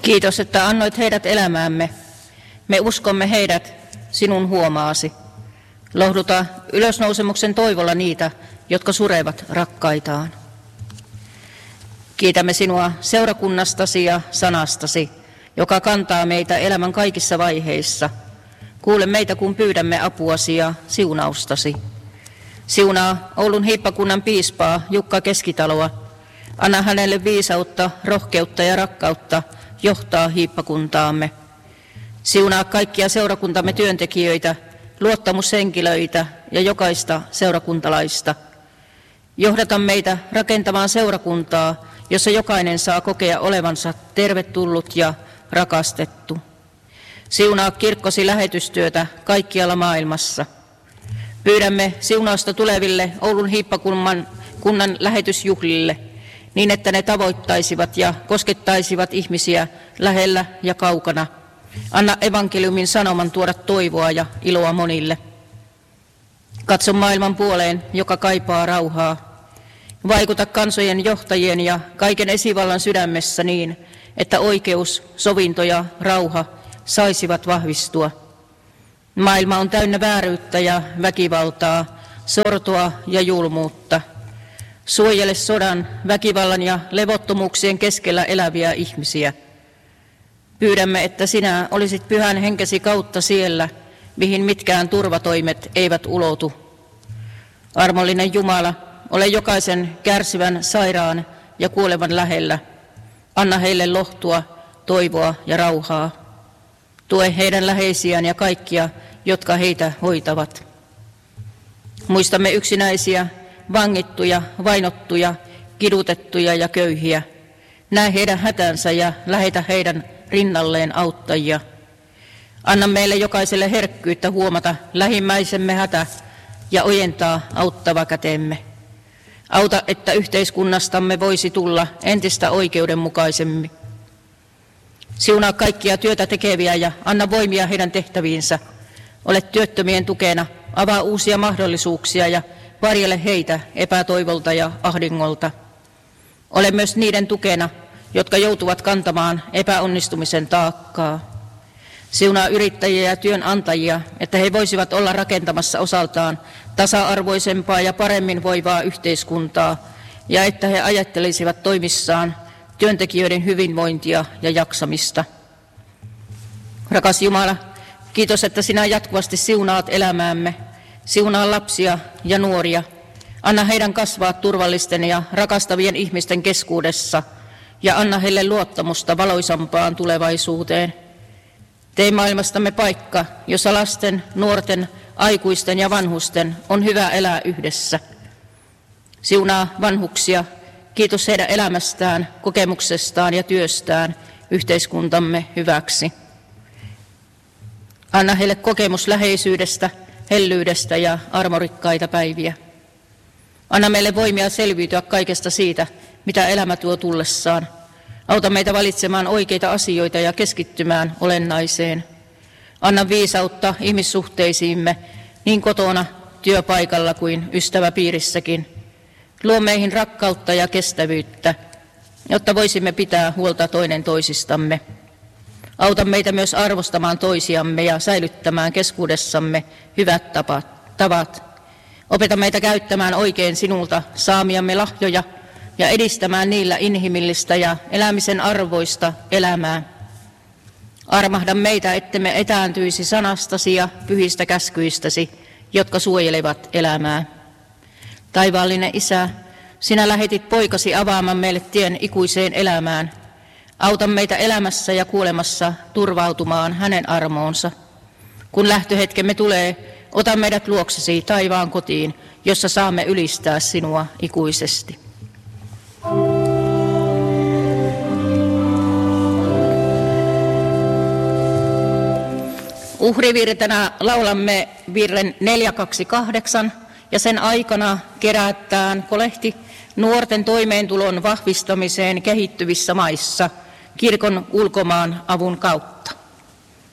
Kiitos, että annoit heidät elämäämme. Me uskomme heidät sinun huomaasi. Lohduta ylösnousemuksen toivolla niitä, jotka surevat rakkaitaan. Kiitämme sinua seurakunnastasi ja sanastasi, joka kantaa meitä elämän kaikissa vaiheissa. Kuule meitä, kun pyydämme apuasi ja siunaustasi. Siunaa Oulun hiippakunnan piispaa Jukka Keskitaloa. Anna hänelle viisautta, rohkeutta ja rakkautta johtaa hiippakuntaamme. Siunaa kaikkia seurakuntamme työntekijöitä, luottamushenkilöitä ja jokaista seurakuntalaista. Johdata meitä rakentamaan seurakuntaa, jossa jokainen saa kokea olevansa tervetullut ja rakastettu. Siunaa kirkkosi lähetystyötä kaikkialla maailmassa. Pyydämme siunausta tuleville Oulun hiippakunnan lähetysjuhlille, niin että ne tavoittaisivat ja koskettaisivat ihmisiä lähellä ja kaukana. Anna evankeliumin sanoman tuoda toivoa ja iloa monille. Katso maailman puoleen, joka kaipaa rauhaa. Vaikuta kansojen johtajien ja kaiken esivallan sydämessä niin, että oikeus, sovinto ja rauha saisivat vahvistua. Maailma on täynnä vääryyttä ja väkivaltaa, sortoa ja julmuutta. Suojele sodan, väkivallan ja levottomuuksien keskellä eläviä ihmisiä. Pyydämme, että sinä olisit pyhän henkesi kautta siellä, mihin mitkään turvatoimet eivät ulotu. Armollinen Jumala, ole jokaisen kärsivän, sairaan ja kuolevan lähellä. Anna heille lohtua, toivoa ja rauhaa. Tue heidän läheisiään ja kaikkia, jotka heitä hoitavat. Muistamme yksinäisiä, vangittuja, vainottuja, kidutettuja ja köyhiä. Näe heidän hätänsä ja lähetä heidän rinnalleen auttajia. Anna meille jokaiselle herkkyyttä huomata lähimmäisemme hätä ja ojentaa auttava kätemme. Auta, että yhteiskunnastamme voisi tulla entistä oikeudenmukaisemmin. Siunaa kaikkia työtä tekeviä ja anna voimia heidän tehtäviinsä. Ole työttömien tukena, avaa uusia mahdollisuuksia ja varjele heitä epätoivolta ja ahdingolta. Ole myös niiden tukena, jotka joutuvat kantamaan epäonnistumisen taakkaa. Siunaa yrittäjiä ja työnantajia, että he voisivat olla rakentamassa osaltaan tasa-arvoisempaa ja paremmin voivaa yhteiskuntaa, ja että he ajattelisivat toimissaan työntekijöiden hyvinvointia ja jaksamista. Rakas Jumala, kiitos, että sinä jatkuvasti siunaat elämäämme. Siunaa lapsia ja nuoria. Anna heidän kasvaa turvallisten ja rakastavien ihmisten keskuudessa ja anna heille luottamusta valoisampaan tulevaisuuteen. Tee maailmastamme paikka, jossa lasten, nuorten, aikuisten ja vanhusten on hyvä elää yhdessä. Siunaa vanhuksia. Kiitos heidän elämästään, kokemuksestaan ja työstään yhteiskuntamme hyväksi. Anna heille kokemus läheisyydestä, hellyydestä ja armorikkaita päiviä. Anna meille voimia selviytyä kaikesta siitä, mitä elämä tuo tullessaan. Auta meitä valitsemaan oikeita asioita ja keskittymään olennaiseen. Anna viisautta ihmissuhteisiimme niin kotona, työpaikalla kuin ystäväpiirissäkin. Luo meihin rakkautta ja kestävyyttä, jotta voisimme pitää huolta toinen toisistamme. Auta meitä myös arvostamaan toisiamme ja säilyttämään keskuudessamme hyvät tavat. Opeta meitä käyttämään oikein sinulta saamiamme lahjoja ja edistämään niillä inhimillistä ja elämisen arvoista elämää. Armahda meitä, ettemme etääntyisi sanastasi ja pyhistä käskyistäsi, jotka suojelevat elämää. Taivaallinen Isä, sinä lähetit poikasi avaamaan meille tien ikuiseen elämään. Auta meitä elämässä ja kuolemassa turvautumaan hänen armoonsa. Kun lähtöhetkemme tulee, ota meidät luoksesi taivaan kotiin, jossa saamme ylistää sinua ikuisesti. Uhrivirtenä laulamme virren 428 ja sen aikana kerätään kolehti nuorten toimeentulon vahvistamiseen kehittyvissä maissa kirkon ulkomaan avun kautta.